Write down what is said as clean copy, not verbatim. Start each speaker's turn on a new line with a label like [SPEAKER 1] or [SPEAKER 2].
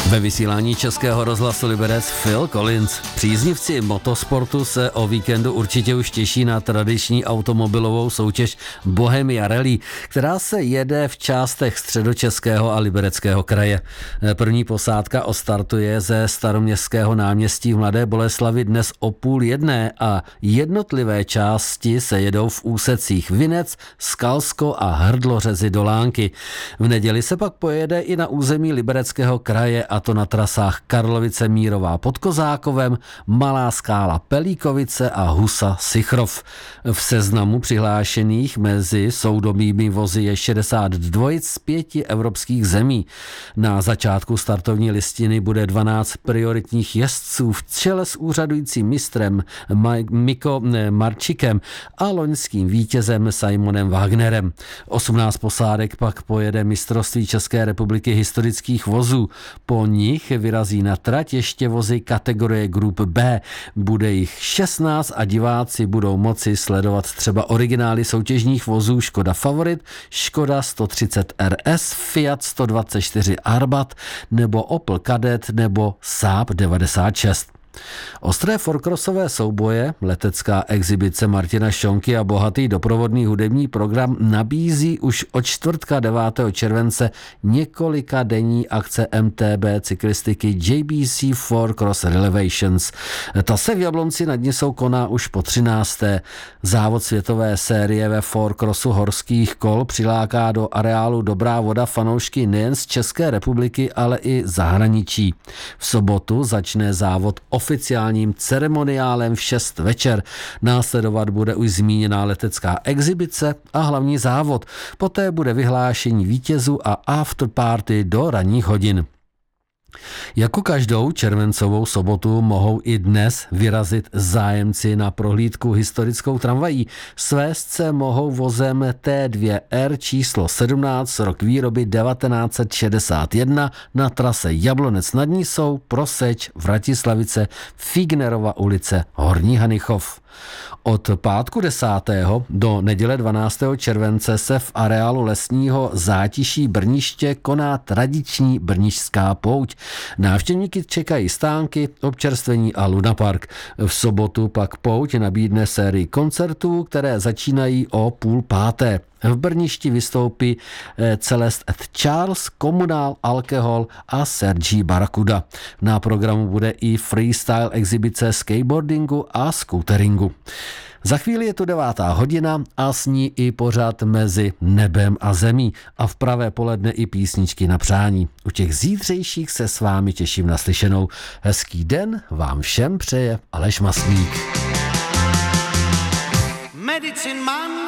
[SPEAKER 1] Ve vysílání Českého rozhlasu Liberec Phil Collins. Příznivci motosportu se o víkendu určitě už těší na tradiční automobilovou soutěž Bohemia Rally, která se jede v částech Středočeského a Libereckého kraje. První posádka ostartuje ze Staroměstského náměstí v Mladé Boleslavi dnes o 12:30 a jednotlivé části se jedou v úsecích Vinec, Skalsko a Hrdlořezy do Lánky. V neděli se pak pojede i na území Libereckého kraje, a to na trasách Karlovice Mírová pod Kozákovem, Malá Skála Pelíkovice a Husa Sichrov. V seznamu přihlášených mezi soudobými vozy je 60 dvojic z 5 evropských zemí. Na začátku startovní listiny bude 12 prioritních jezdců v čele s úřadujícím mistrem Miko Marčikem a loňským vítězem Simonem Wagnerem. 18 posádek pak pojede mistrovství České republiky historických vozů. Po nich vyrazí na trať ještě vozy kategorie Group B. Bude jich 16 a diváci budou moci sledovat třeba originály soutěžních vozů Škoda Favorit, Škoda 130 RS, Fiat 124 Arbat nebo Opel Kadett nebo Saab 96. Ostré fourcrossové souboje, letecká exibice Martina Šonky a bohatý doprovodný hudební program nabízí už od čtvrtka 9. července několika denní akce MTB cyklistiky JBC Fourcross Relevations. Ta se v Jablonci nad Nisou koná už po 13. Závod světové série ve fourcrossu horských kol přiláká do areálu Dobrá voda fanoušky nejen z České republiky, ale i zahraničí. V sobotu začne závod oficiálním ceremoniálem v 6 večer. Následovat bude už zmíněná letecká exibice a hlavní závod. Poté bude vyhlášení vítězů a afterparty do ranních hodin. Jako každou červencovou sobotu mohou i dnes vyrazit zájemci na prohlídku historickou tramvají. Svést se mohou vozem T2R číslo 17 rok výroby 1961 na trase Jablonec nad Nisou, Proseč, Vratislavice, Fignerova ulice, Horní Hanychov. Od pátku 10. do neděle 12. července se v areálu lesního zátiší Brniště koná tradiční brnišská pouť. Návštěvníky čekají stánky, občerstvení a lunapark. V sobotu pak pouť nabídne sérii koncertů, které začínají o 4:30. V Brništi vystoupí Celest & Charles, Komunál, Alkohol a Sergi Barakuda. Na programu bude i freestyle exibice skateboardingu a scooteringu. Za chvíli je tu 9. hodina a s ní i pořad Mezi nebem a zemí a v pravé poledne i písničky na přání. U těch zítřejších se s vámi těším na slyšenou. Hezký den vám všem přeje Aleš Masník.
[SPEAKER 2] Medicine Man